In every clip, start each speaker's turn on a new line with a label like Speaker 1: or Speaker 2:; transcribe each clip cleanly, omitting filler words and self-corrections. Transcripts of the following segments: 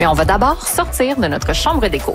Speaker 1: Mais on va d'abord sortir de notre chambre d'écho.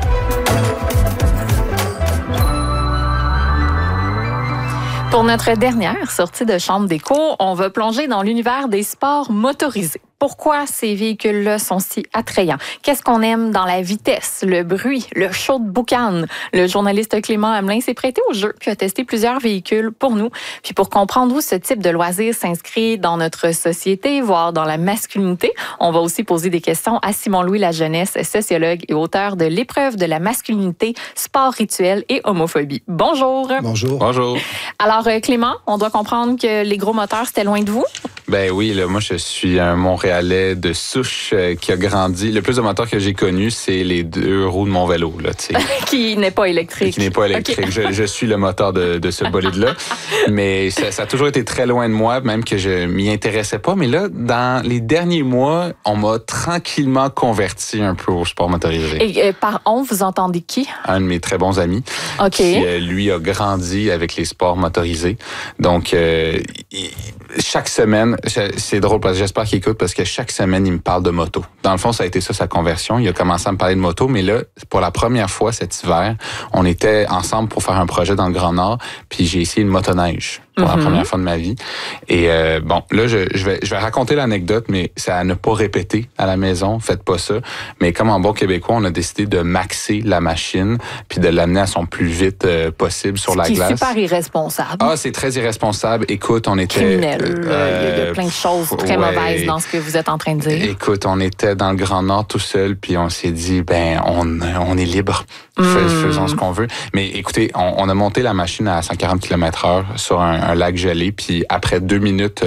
Speaker 1: Pour notre dernière sortie de chambre d'écho, on va plonger dans l'univers des sports motorisés. Pourquoi ces véhicules-là sont si attrayants? Qu'est-ce qu'on aime dans la vitesse, le bruit, le show de boucan? Le journaliste Clément Hamelin s'est prêté au jeu puis a testé plusieurs véhicules pour nous. Puis pour comprendre où ce type de loisir s'inscrit dans notre société, voire dans la masculinité, on va aussi poser des questions à Simon-Louis Lajeunesse, sociologue et auteur de L'épreuve de la masculinité, sport rituel et homophobie. Bonjour.
Speaker 2: Bonjour.
Speaker 3: Bonjour.
Speaker 1: Alors Clément, on doit comprendre que les gros moteurs, c'était loin de vous?
Speaker 3: Ben oui, là, moi je suis un Montréalais de souche qui a grandi. Le plus de moteurs que j'ai connu, c'est les 2 roues de mon vélo, là, tu sais.
Speaker 1: Qui n'est pas électrique.
Speaker 3: Qui n'est pas électrique. Okay. Je suis le moteur de ce bolide-là. Mais ça a toujours été très loin de moi, même que je m'y intéressais pas. Mais là, dans les derniers mois, on m'a tranquillement converti un peu au sport motorisé.
Speaker 1: Et par on, vous entendez qui? Un
Speaker 3: de mes très bons amis.
Speaker 1: OK.
Speaker 3: Qui, lui, a grandi avec les sports motorisés. Donc, chaque semaine, c'est drôle parce que j'espère qu'il écoute parce que chaque semaine, il me parle de moto. Dans le fond, ça a été ça sa conversion. Il a commencé à me parler de moto, mais là, pour la première fois cet hiver, on était ensemble pour faire un projet dans le Grand Nord, puis j'ai essayé une motoneige pour la première fois de ma vie. Et bon, là, je vais raconter l'anecdote, mais c'est à ne pas répéter à la maison. Faites pas ça. Mais comme en bon québécois, on a décidé de maxer la machine puis de l'amener à son plus vite possible sur la glace.
Speaker 1: C'est super irresponsable.
Speaker 3: Ah, c'est très irresponsable. Écoute, on était...
Speaker 1: Criminel. Il y a plein de choses très mauvaises dans ce que vous êtes en train de dire.
Speaker 3: Écoute, on était dans le Grand Nord tout seul, puis on s'est dit, ben, on est libre. Faisons ce qu'on veut. Mais écoutez, on a monté la machine à 140 km/h sur un lac gelé, puis après 2 minutes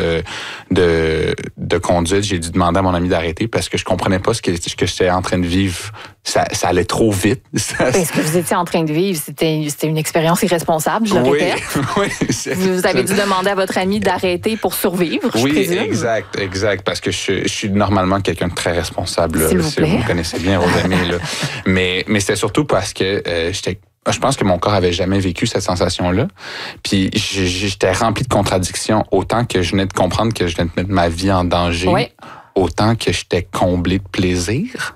Speaker 3: de conduite, j'ai dû demander à mon ami d'arrêter parce que je comprenais pas ce que j'étais en train de vivre. Ça allait trop vite.
Speaker 1: Ce que vous étiez en train de vivre, c'était une expérience irresponsable, je le répète.
Speaker 3: Oui,
Speaker 1: vous avez dû demander à votre ami d'arrêter pour survivre, je présume.
Speaker 3: Exact, parce que je suis normalement quelqu'un de très responsable.
Speaker 1: S'il vous plaît.
Speaker 3: Vous me connaissez bien, Rosamie. Là. Mais c'était surtout parce que je pense que mon corps avait jamais vécu cette sensation-là. Puis j'étais rempli de contradictions, autant que je venais de comprendre que je venais de mettre ma vie en danger, autant que j'étais comblé de plaisir.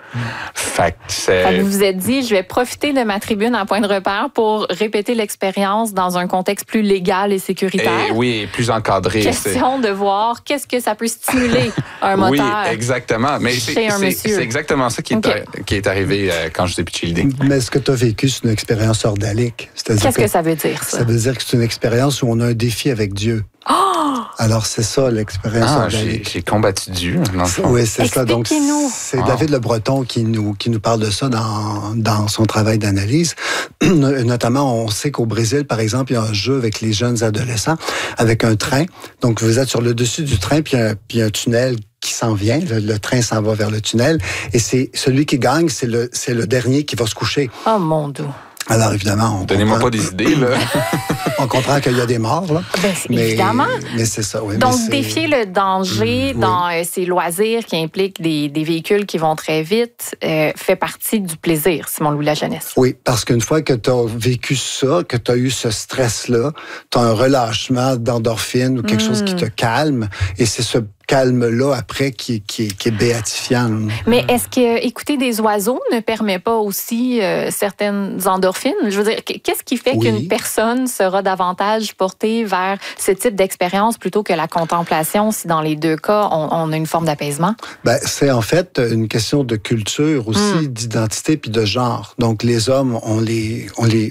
Speaker 3: Fait que
Speaker 1: vous vous êtes dit, je vais profiter de ma tribune en point de repère pour répéter l'expérience dans un contexte plus légal et sécuritaire.
Speaker 3: Oui, plus encadré.
Speaker 1: Question de voir qu'est-ce que ça peut stimuler un moteur.
Speaker 3: Oui, exactement. Mais c'est exactement ça qui est arrivé quand je vous ai pitché l'idée.
Speaker 2: Mais ce que tu as vécu, c'est une expérience ordalique.
Speaker 1: Qu'est-ce que ça veut dire, ça?
Speaker 2: Ça veut dire que c'est une expérience où on a un défi avec Dieu.
Speaker 1: Oh!
Speaker 2: Alors, c'est ça, l'expérience ordalique.
Speaker 3: J'ai combattu Dieu.
Speaker 2: Oui, c'est ça. Donc,
Speaker 1: c'est
Speaker 2: David Le Breton qui nous parle de ça dans son travail d'analyse. Notamment, on sait qu'au Brésil, par exemple, il y a un jeu avec les jeunes adolescents, avec un train. Donc, vous êtes sur le dessus du train, puis il y a un tunnel qui s'en vient. Le train s'en va vers le tunnel. Et c'est celui qui gagne, c'est le dernier qui va se coucher.
Speaker 1: Oh, mon Dieu.
Speaker 2: Alors, évidemment,
Speaker 3: donnez-moi pas des idées, là.
Speaker 2: On comprend qu'il y a des morts, là.
Speaker 1: Évidemment.
Speaker 2: Mais c'est ça, oui.
Speaker 1: Donc, défier le danger dans ces loisirs qui impliquent des véhicules qui vont très vite fait partie du plaisir, Simon-Louis Lajeunesse.
Speaker 2: Oui, parce qu'une fois que tu as vécu ça, que tu as eu ce stress-là, tu as un relâchement d'endorphine ou quelque chose qui te calme, et c'est ce calme-là, après, qui est béatifiant.
Speaker 1: Mais est-ce que écouter des oiseaux ne permet pas aussi certaines endorphines? Je veux dire, qu'est-ce qui fait qu'une personne sera davantage portée vers ce type d'expérience plutôt que la contemplation, si dans les 2 cas, on a une forme d'apaisement? Ben,
Speaker 2: c'est en fait une question de culture aussi, d'identité puis de genre. Donc, les hommes, on les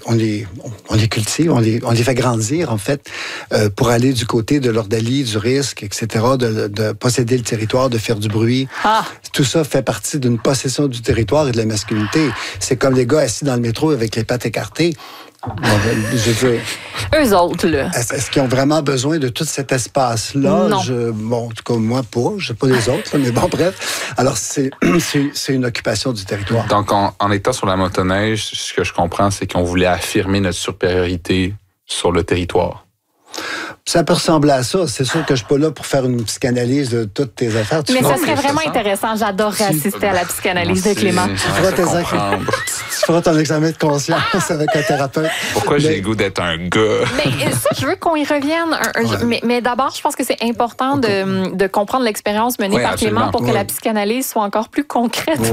Speaker 2: cultive, on les fait grandir, en fait, pour aller du côté de l'ordalie, du risque, etc., de posséder le territoire, de faire du bruit. Tout ça fait partie d'une possession du territoire et de la masculinité. C'est comme les gars assis dans le métro avec les pattes écartées. Je veux dire,
Speaker 1: eux autres, là.
Speaker 2: Est-ce qu'ils ont vraiment besoin de tout cet espace-là?
Speaker 1: Non.
Speaker 2: En tout cas, moi, pas. Je sais pas les autres, mais bon, bref. Alors, c'est une occupation du territoire.
Speaker 3: Donc, en étant sur la motoneige, ce que je comprends, c'est qu'on voulait affirmer notre supériorité sur le territoire.
Speaker 2: Ça peut ressembler à ça. C'est sûr que je suis pas là pour faire une psychanalyse de toutes tes affaires.
Speaker 1: Mais ça serait vraiment intéressant. J'adorerais assister à la psychanalyse de Clément.
Speaker 2: Tu feras ton examen de conscience avec un thérapeute.
Speaker 3: Pourquoi j'ai le goût d'être un gars?
Speaker 1: Mais ça, je veux qu'on y revienne. Mais d'abord, je pense que c'est important de comprendre l'expérience menée par Clément pour que la psychanalyse soit encore plus concrète